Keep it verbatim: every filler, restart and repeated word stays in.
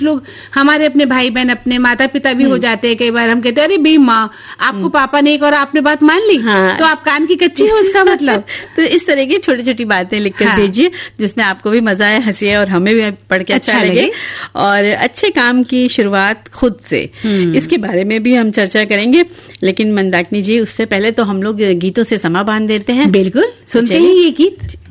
कुछ लोग हमारे अपने भाई बहन अपने माता पिता भी हो जाते हैं, कई बार हम कहते हैं अरे बी माँ आपको पापा ने एक और आपने बात मान ली, हाँ। तो आप कान की कच्ची हो उसका मतलब। तो इस तरह की छोटी छोटी बातें लिखकर हाँ। भेजिए जिसमें आपको भी मजा आए, हंसी और हमें भी पढ़ के अच्छा, अच्छा लगे। और अच्छे काम की शुरुआत खुद से, इसके बारे में भी हम चर्चा करेंगे। लेकिन मंदाकिनी जी, उससे पहले तो हम लोग गीतों से समा बांध देते हैं। बिल्कुल, सुनते हैं ये गीत।